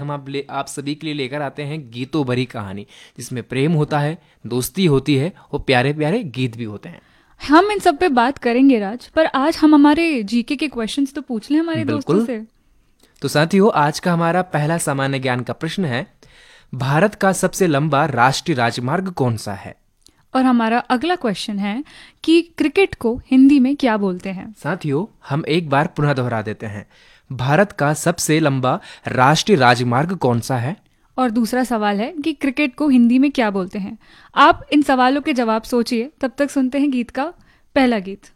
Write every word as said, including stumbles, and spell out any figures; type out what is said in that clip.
हम आप ले आप सभी के लिए लेकर आते हैं गीतों भरी कहानी, जिसमें प्रेम होता है, दोस्ती होती है और प्यारे प्यारे गीत भी होते हैं। हम इन सब पे बात करेंगे राज, पर आज हम हमारे जीके के क्वेश्चंस तो पूछ लें हमारे दोस्तों बिल्कुल। से। तो साथियों, आज का हमारा पहला सामान्य ज्ञान का प्रश्न है, भारत का सबसे लंबा राष्ट्रीय राजमार्ग कौन सा है? और हमारा अगला क्वेश्चन है कि क्रिकेट को हिंदी में क्या बोलते हैं? साथियों, हम एक बार पुनः दोहरा देते हैं, भारत का सबसे लंबा राष्ट्रीय राजमार्ग कौन सा है? और दूसरा सवाल है कि क्रिकेट को हिंदी में क्या बोलते हैं? आप इन सवालों के जवाब सोचिए, तब तक सुनते हैं गीत का पहला गीत।